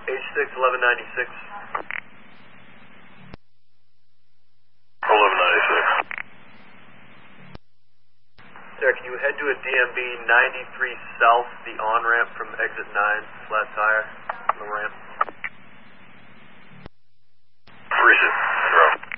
H6 1196. 1196. Sir, can you head to a DMB 93 South, the on-ramp from exit 9, flat tire?